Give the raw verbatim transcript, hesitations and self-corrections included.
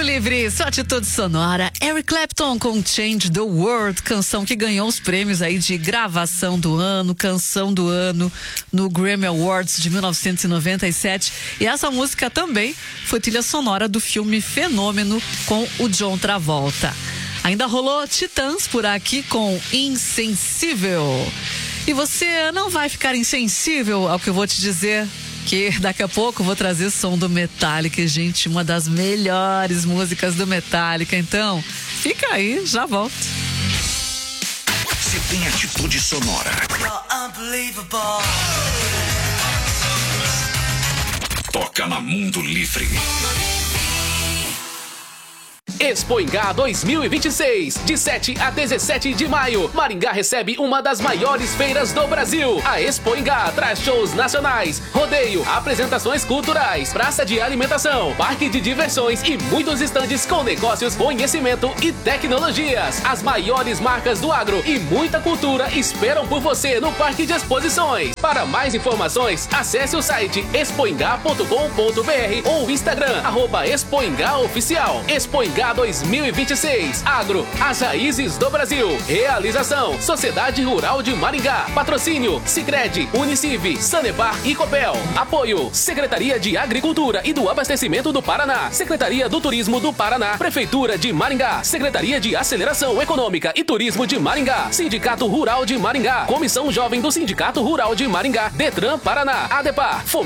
Livre, sua atitude sonora. Eric Clapton com Change the World, canção que ganhou os prêmios aí de gravação do ano, canção do ano no Grammy Awards de mil novecentos e noventa e sete. E essa música também foi trilha sonora do filme Fenômeno com o John Travolta. Ainda rolou Titãs por aqui com Insensível. E você não vai ficar insensível ao que eu vou te dizer, que daqui a pouco eu vou trazer som do Metallica, gente, uma das melhores músicas do Metallica. Então, fica aí, já volto. Você tem atitude sonora. Toca na Mundo Livre. Expo Ingá dois mil e vinte e seis, de sete a dezessete de maio, Maringá recebe uma das maiores feiras do Brasil. A Expo Ingá traz shows nacionais, rodeio, apresentações culturais, praça de alimentação, parque de diversões e muitos estandes com negócios, conhecimento e tecnologias. As maiores marcas do agro e muita cultura esperam por você no Parque de Exposições. Para mais informações, acesse o site expoingá ponto com ponto br ou o Instagram, arroba Expoingá Oficial. Expo Ingá dois mil e vinte e seis. Agro, as raízes do Brasil. Realização, Sociedade Rural de Maringá. Patrocínio, Sicredi, Uniciv, Sanepar e Copel. Apoio, Secretaria de Agricultura e do Abastecimento do Paraná. Secretaria do Turismo do Paraná. Prefeitura de Maringá. Secretaria de Aceleração Econômica e Turismo de Maringá. Sindicato Rural de Maringá. Comissão Jovem do Sindicato Rural de Maringá. Detran Paraná. Adepar.